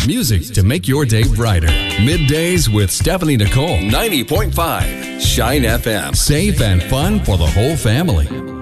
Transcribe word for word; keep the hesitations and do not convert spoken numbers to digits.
Music to make your day brighter. Middays with Stephanie Nicole. ninety point five Shine F M. Safe and fun for the whole family.